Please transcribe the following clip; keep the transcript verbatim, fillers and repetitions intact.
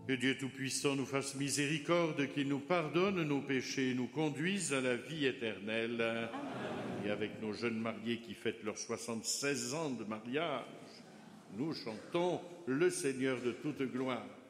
Que Dieu Tout-Puissant nous fasse miséricorde, qu'il nous pardonne nos péchés et nous conduise à la vie éternelle. Amen. Et avec nos jeunes mariés qui fêtent leurs soixante-seize ans de mariage, nous chantons le Seigneur de toute gloire.